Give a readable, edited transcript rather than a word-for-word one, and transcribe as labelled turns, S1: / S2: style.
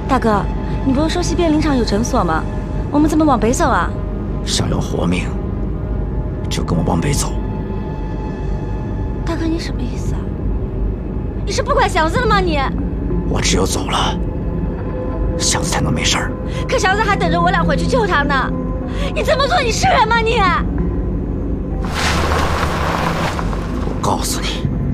S1: 大哥，你不是说西边林场有诊所吗？我们怎么往北走啊？
S2: 想要活命，就跟我往北走。
S1: 大哥，你什么意思啊？你是不管祥子了吗你？
S2: 我只有走了，祥子才能没事儿。
S1: 可祥子还等着我俩回去救他呢。你这么做，你是人吗你？
S2: 我告诉你。